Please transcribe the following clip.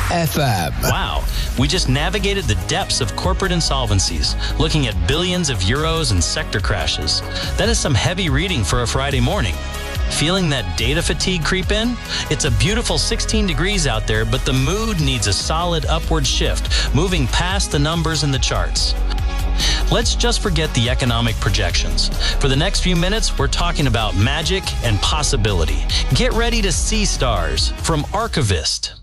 FM. Wow, we just navigated the depths of corporate insolvencies, looking at billions of euros and sector crashes. That is some heavy reading for a Friday morning. Feeling that data fatigue creep in? It's a beautiful 16 degrees out there, but the mood needs a solid upward shift, moving past the numbers in the charts. Let's just forget the economic projections. For the next few minutes, we're talking about magic and possibility. Get ready to see stars from Archivist.